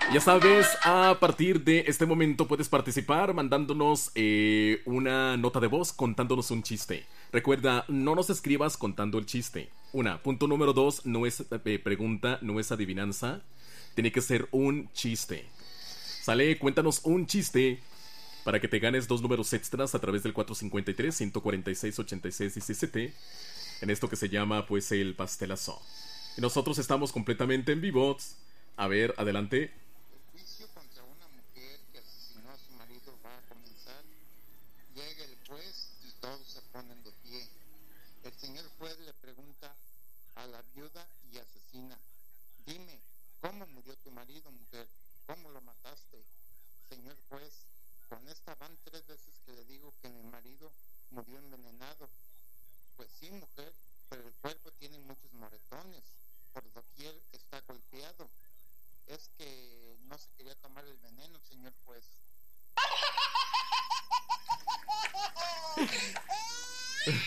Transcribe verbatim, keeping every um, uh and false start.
Ya sabes, a partir de este momento puedes participar mandándonos eh, una nota de voz contándonos un chiste. Recuerda, no nos escribas contando el chiste. Una, punto número dos, no es eh, pregunta, no es adivinanza. Tiene que ser un chiste. Sale, cuéntanos un chiste para que te ganes dos números extras a través del cuatro cinco tres, uno cuatro seis, ocho seis uno siete en esto que se llama pues el pastelazo. Y nosotros estamos completamente en vivo. A ver, adelante. El juicio contra una mujer que asesinó a su marido va a comenzar. Llega el juez y todos se ponen de pie. El señor juez le pregunta a la viuda y asesina: dime, ¿cómo murió tu marido, mujer? ¿Cómo lo mataste? Señor juez, con esta van tres veces que le digo que mi marido murió envenenado. Pues sí, mujer, pero el cuerpo tiene muchos moretones. Por doquier está golpeado. Es que no se quería tomar el veneno, señor juez.